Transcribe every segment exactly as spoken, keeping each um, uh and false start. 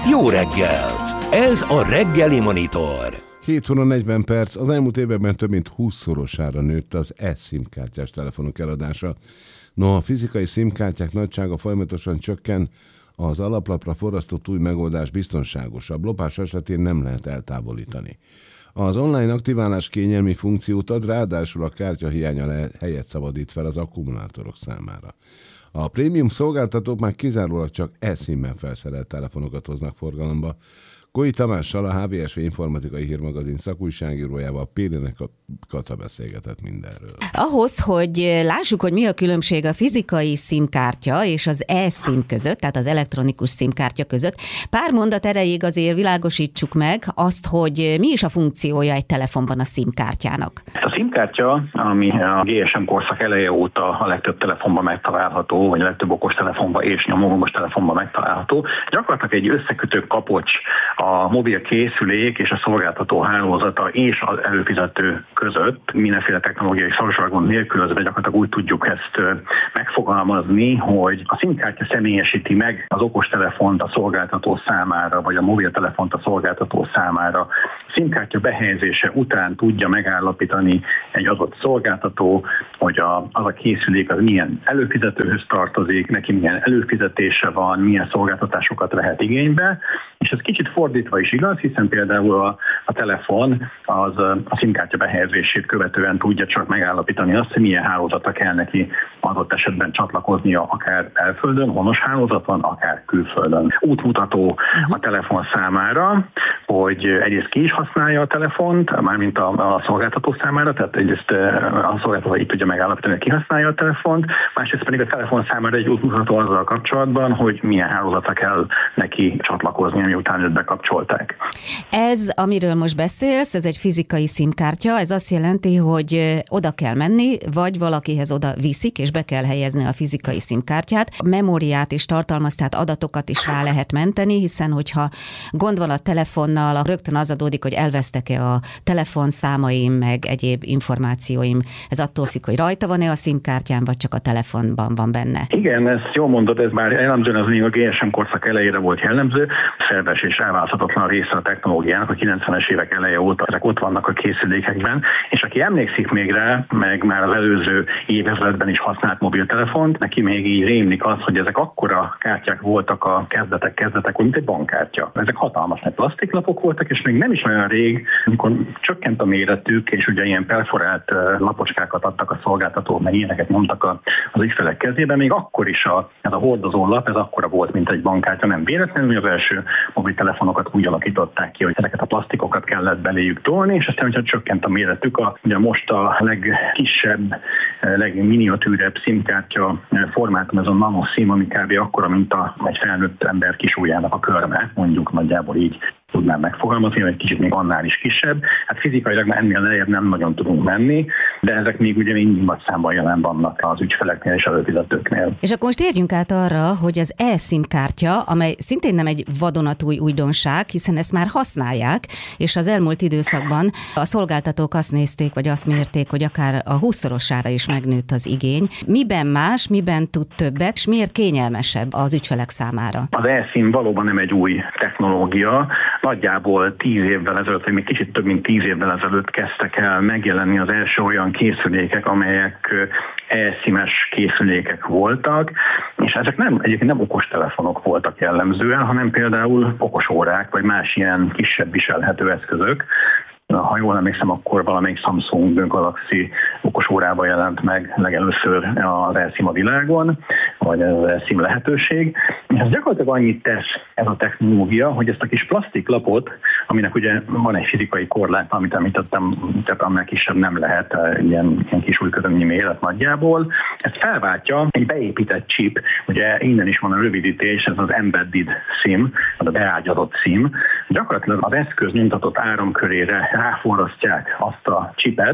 Jó reggelt! Ez a Reggeli Monitor. hét óra negyven perc, az elmúlt években több mint húszszorosára nőtt az e-SIM kártyás telefonok eladása. No, a fizikai SIM-kártyák nagysága folyamatosan csökken, az alaplapra forrasztott új megoldás biztonságosabb, lopás esetén nem lehet eltávolítani. Az online aktiválás kényelmi funkciót ad, ráadásul a kártya hiánya helyet szabadít fel az akkumulátorok számára. A prémium szolgáltatók már kizárólag csak e-SIM-mel felszerelt telefonokat hoznak forgalomba. Kói Tamással, a há vé es vé informatikai hírmagazin szakújságírójával Périnek Kata beszélgetett mindenről. Ahhoz, hogy lássuk, hogy mi a különbség a fizikai SIM-kártya és az e-SIM között, tehát az elektronikus SIM-kártya között, pár mondat erejéig azért világosítsuk meg azt, hogy mi is a funkciója egy telefonban a SIM-kártyának. A SIM-kártya, ami a gé es em korszak eleje óta a legtöbb telefonban megtalálható, vagy a legtöbb okostelefonban és nyomógombos telefonban megtalálható, gyakorlatilag egy összekötő kapocs a mobil készülék és a szolgáltató hálózata és az előfizető között, mindenféle technológiai szarvasgond nélkülözve gyakorlatilag úgy tudjuk ezt megfogalmazni, hogy a SIM-kártya személyesíti meg az okostelefont a szolgáltató számára, vagy a mobiltelefont a szolgáltató számára. A SIM-kártya behelyezése után tudja megállapítani egy adott szolgáltató, hogy a, az a készülék az milyen előfizetőhöz tartozik, neki milyen előfizetése van, milyen szolgáltatásokat vehet igénybe, és ez kicsit fordítva is igaz, hiszen például a, a telefon az a SIM-kártya behelyezését követően tudja csak megállapítani azt, hogy milyen hálózatra kell neki adott esetben csatlakoznia, akár belföldön, honos hálózat van, akár külföldön. Útmutató a telefon számára, hogy egyrészt ki is használja a telefont, mármint a, a szolgáltató számára, tehát egyrészt a szolgáltató így tudja megállapítani, hogy ki használja a telefont, másrészt pedig a telefon számára egy útmutató azzal kapcsolatban, hogy milyen hálózatra kell neki csatlakozni, miután őt bekapcsolták. Ez, amiről most beszélsz, ez egy fizikai SIM-kártya, ez azt jelenti, hogy oda kell menni, vagy valakihez oda viszik, és be kell helyezni a fizikai SIM-kártyát. A memóriát is tartalmaz, tehát adatokat is rá lehet menteni, hiszen hogyha gond van a telefonnal, rögtön az adódik, hogy elvesztek-e a telefonszámaim, meg egyéb információim. Ez attól függ, hogy rajta van-e a SIM-kártyám, vagy csak a telefonban van benne. Igen, ezt jól mondod, ez már jellemzően az még a gé es em korszak elejére volt jellemző, szerves és elválaszthatatlan része a technológiának, a kilencvenes évek eleje óta ezek ott vannak a készülékekben, és aki emlékszik még rá, meg már az előző évezredben is használt mobiltelefont, neki még így rémlik az, hogy ezek akkora kártyák voltak a kezdetek, kezdetek, mint egy bankkártya. Ezek hatalmas nagy plastiklapok voltak, és még nem is olyan rég, amikor csökkent a méretük, és ugye ilyen perforált lapocskákat adtak a szolgáltatók, meg ilyeneket mondtak az ügyfelek kezébe, még akkor is a, ez a hordozó lap, ez akkora volt, mint egy bankkártya, nem véletlenül, az első mobiltelefonokat úgy alakították ki, hogy ezeket a plastikokat kellett beléjük tolni, és aztán, hogyha csökkent a méretük, a, ugye most a legkisebb, legminiatűrebb SIM-kártya formátum, ez a nano SIM, ami kb. Akkora, mint a, egy felnőtt ember kisujjának a körme, mondjuk nagyjából így tudnám megfogalmazni, hogy egy kicsit még annál is kisebb. Hát fizikailag már ennél lejjebb nem nagyon tudunk menni, de ezek még ugye mindig nagy számban jelen vannak az ügyfeleknél és előfizetőknél. És akkor most térjünk át arra, hogy az e-SIM kártya, amely szintén nem egy vadonatúj újdonság, hiszen ezt már használják, és az elmúlt időszakban a szolgáltatók azt nézték, vagy azt mérték, hogy akár a húszszorosára is megnőtt az igény. Miben más, miben tud többet, és miért kényelmesebb az ügyfelek számára? Az e-SIM valóban nem egy új technológia. Nagyjából tíz évvel ezelőtt, vagy még kicsit több mint tíz évvel ezelőtt kezdtek el megjelenni az első olyan készülékek, amelyek e-SIM-es készülékek voltak, és ezek nem, egyébként nem okostelefonok voltak jellemzően, hanem például okosórák, vagy más ilyen kisebb viselhető eszközök. Ha jól emlékszem, akkor valamelyik Samsung Galaxy okosórában jelent meg legelőször az e-SIM a világon, vagy az e-SIM lehetőség. És ez gyakorlatilag annyit tesz ez a technológia, hogy ezt a kis plastiklapot, aminek ugye van egy fizikai korlát, amit említettem, tehát annál kisebb nem lehet, ilyen, ilyen kis újközönyi méret nagyjából. Ezt felváltja egy beépített chip, ugye innen is van a rövidítés, ez az embedded SIM, az a beágyazott SIM. Gyakorlatilag az eszköz nyomtatott áramkörére ráforrasztják azt a chipet,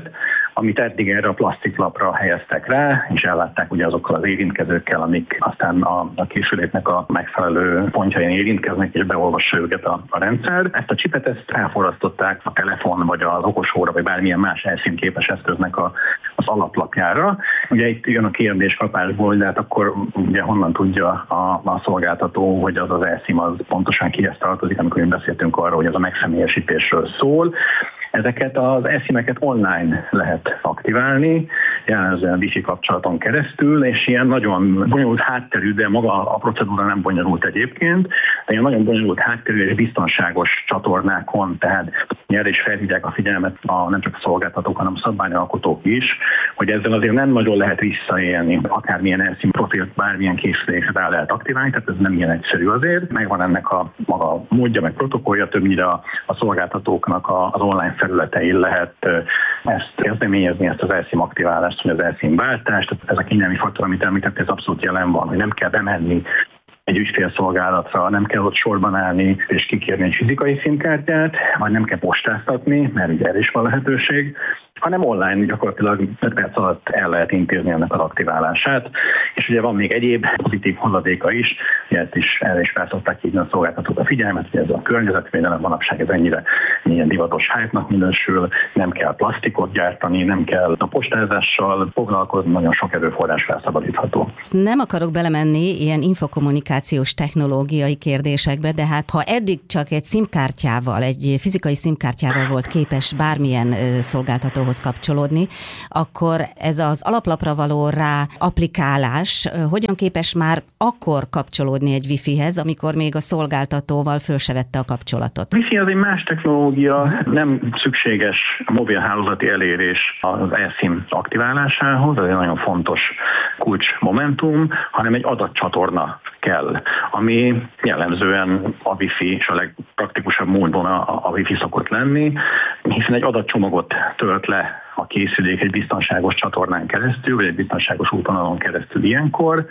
amit eddig erre a plastiklapra helyeztek rá, és ellátták ugye azokkal az érintkezőkkel, amik aztán a, a készüléknek a megfelelő pontjain érintkeznek, és beolvassa őket a, a rendszer. Ezt a csipet ezt elforrasztották a telefon, vagy az okosóra, vagy bármilyen más elszínképes eszköznek a, az alaplapjára. Ugye itt jön a kérdés kapásból, de hát akkor ugye honnan tudja a, a szolgáltató, hogy az az elszím az pontosan kihez tartozik, amikor beszéltünk arról, hogy az a megszemélyesítésről szól. Ezeket az elszímeket online lehet aktiválni, jellemzően wifi kapcsolaton keresztül, és ilyen nagyon bonyolult hátterű, de maga a procedúra nem bonyolult egyébként, de ilyen nagyon bonyolult hátterű és biztonságos csatornákon, tehát erre is felhívják a figyelmet a, nem csak a szolgáltatók, hanem a szabványalkotók is, hogy ezzel azért nem nagyon lehet visszaélni, akármilyen elszín profilt, bármilyen készüléket rá lehet aktiválni, tehát ez nem ilyen egyszerű azért. Megvan ennek a maga módja, meg protokollja, többnyire a, a szolgáltatóknak a, az online felületein lehet ezt kezdeményezni, ezt az elszím aktiválást, vagy az elszím váltást. Ez a kényelmi faktor, amit említett, ez abszolút jelen van, hogy nem kell bemenni egy ügyfélszolgálatra, nem kell ott sorban állni és kikérni egy fizikai szimkártyát, vagy nem kell postáztatni, mert ugye erre is van lehetőség, hanem online gyakorlatilag öt perc alatt el lehet intézni ennek az aktiválását. És ugye van még egyéb pozitív hozadéka is, ugye is erre is fel szokták hívni a szolgáltatók a figyelmet, hogy ez a környezetvédelem manapság ez ennyire milyen divatos hype-nak minősül, nem kell plastikot gyártani, nem kell a postázással foglalkozni, nagyon sok erőforrás felszabadítható. Nem akarok belemenni ilyen infokommunikációs technológiai kérdésekbe, de hát ha eddig csak egy szimkártyával, egy fizikai szimkártyával volt képes bármilyen szolgáltatóhoz kapcsolódni, akkor ez az alaplapra való rá applikálás hogyan képes már akkor kapcsolódni egy wifihez, amikor még a szolgáltatóval föl se vette a kapcsolatot? Wifi az egy más technológia, nem szükséges mobilhálózati elérés az elszím aktiválásához, ez egy nagyon fontos kulcsmomentum, hanem egy adatcsatorna kell, ami jellemzően a Wi-Fi és a legpraktikusabb módon a, a Wi-Fi szokott lenni, hiszen egy adatcsomagot tölt le a készülék egy biztonságos csatornán keresztül, vagy egy biztonságos útvonalon keresztül ilyenkor,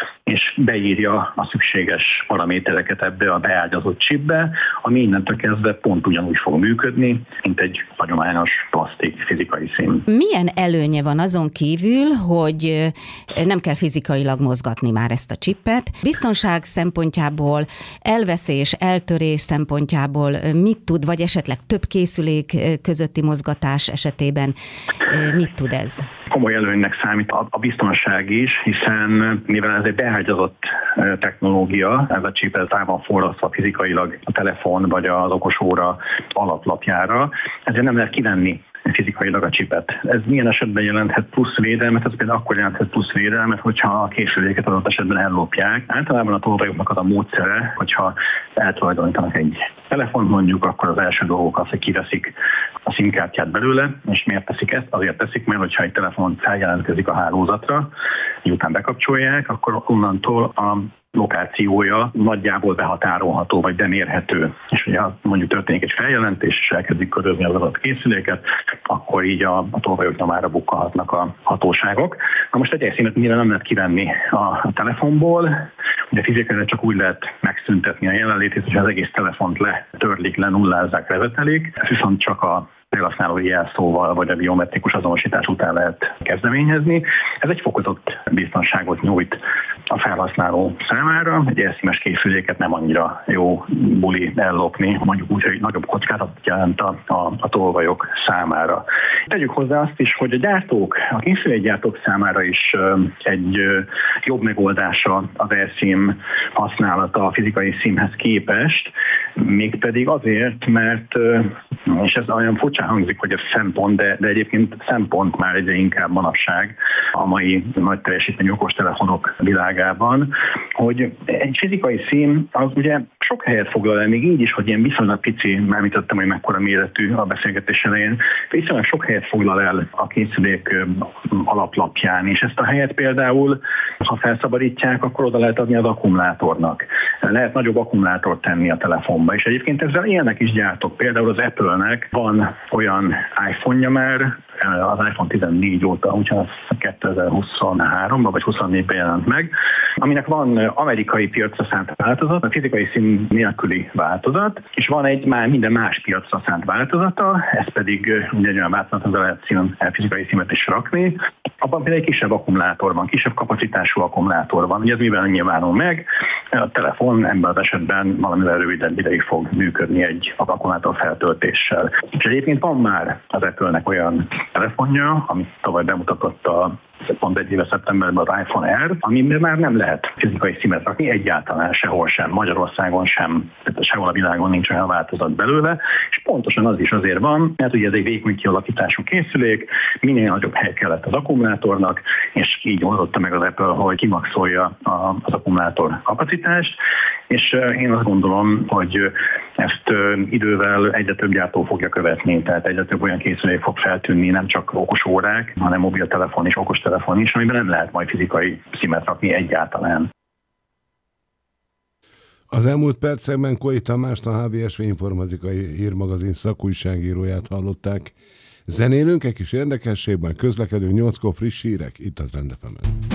és beírja a szükséges paramétereket ebbe a beágyazott chipbe, ami innentől kezdve pont ugyanúgy fog működni, mint egy hagyományos plastik fizikai szím. Milyen előnye van azon kívül, hogy nem kell fizikailag mozgatni már ezt a chipet? Biztonság szempontjából, elveszés, eltörés szempontjából mit tud, vagy esetleg több készülék közötti mozgatás esetében mit tud ez? Komoly előnynek számít a biztonság is, hiszen mivel ez egy beágyazott technológia, ez a chip ez rá van forrasztva fizikailag a telefon vagy az okosóra alaplapjára, ezért nem lehet kivenni fizikailag a chipet. Ez milyen esetben jelenthet plusz védelmet? Ez például akkor jelenthet plusz védelmet, hogyha a készüléket adott esetben ellopják. Általában a tolvajoknak az a módszere, hogyha eltulajdonítanak egy telefont mondjuk, akkor az első dolgok az, hogy kiveszik a szimkártyát belőle, és miért teszik ezt? Azért teszik, mert hogyha egy telefon feljelentkezik a hálózatra, miután bekapcsolják, akkor onnantól a lokációja nagyjából behatárolható, vagy bemérhető. És ugye mondjuk történik egy feljelentés, és elkezdik körözni az adott készüléket, akkor így a, a tolvajok nyomára bukkanhatnak a hatóságok. Na most egy elszínet nyilván nem lehet kivenni a telefonból, ugye fizikailag csak úgy lehet megszüntetni a jelenlétét, hogy az egész telefont letörlik, lenullázzák, revetelik, ez viszont csak a felhasználói jelszóval vagy a biometrikus azonosítás után lehet kezdeményezni. Ez egy fokozott biztonságot nyújt a felhasználó számára. Egy elszínes készüléket nem annyira jó buli ellopni, mondjuk úgy, hogy nagyobb kockázatot jelent a, a, a tolvajok számára. Tegyük hozzá azt is, hogy a gyártók, a készülékgyártók számára is egy jobb megoldása az elszím használata a fizikai szímhez képest, mégpedig azért, mert, és ez olyan furcsán hangzik, hogy ez szempont, de, de egyébként szempont már egyre inkább manapság a mai nagy teljesítményű okostelefonok világában, hogy egy fizikai szím az ugye sok helyet foglal el, még így is, hogy ilyen viszonylag pici, már említettem, hogy mekkora méretű a beszélgetés elején, viszonylag sok helyet foglal el a készülék alaplapján, és ezt a helyet például, ha felszabadítják, akkor oda lehet adni az akkumulátornak. Lehet nagyobb akkumulátort tenni a telefonba, és egyébként ezzel élnek is gyártók. Például az Apple-nek van olyan iPhone-ja már, az iPhone tizennégy óta, úgyhogy kétezer-huszonháromban vagy huszonnégyben jelent meg, aminek van amerikai piacra szánt változat, a fizikai szím nélküli változat, és van egy már minden más piacra szánt változata, ez pedig ugye egy olyan változat, az lehet szín, fizikai szímet is rakni. Abban például egy kisebb akkumulátor van, kisebb kapacitású akkumulátor van. Ugye ez mivel nyilvánul meg? A telefon ebben az esetben valamivel rövidebb ideig fog működni egy akkumulátor feltöltéssel. És egyébként van már az Apple-nek olyan telefonja, amit tavaly bemutatott a pont egy éve szeptemberben az iPhone Air, amiben már nem lehet fizikai szímet rakni, egyáltalán sehol sem, Magyarországon sem, tehát sehol a világon nincs olyan változat belőle, és pontosan az is azért van, mert ugye ez egy vékony kialakítású készülék, minél nagyobb hely kellett az akkumulátornak, és így oldotta meg az Apple, hogy kimaxolja az akkumulátor kapacitást, és én azt gondolom, hogy ezt idővel egyre több gyártó fogja követni, tehát egyre több olyan készülék fog feltűnni, nem csak okos órák, hanem mobiltelefon és okostelefon is, amiben nem lehet majd fizikai szímet rakni egyáltalán. Az elmúlt percekben Koi Tamást, a há vé es vé informatikai hírmagazin szakújságíróját hallották. Zenélünk egy kis érdekességben, közlekedünk nyolckor friss hírek, itt a Trend ef emen.